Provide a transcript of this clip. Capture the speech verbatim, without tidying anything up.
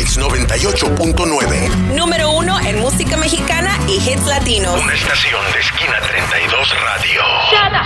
Mix noventa y ocho punto nueve. Número uno en música mexicana y hits latinos. Una estación de Esquina treinta y dos Radio. Shut up.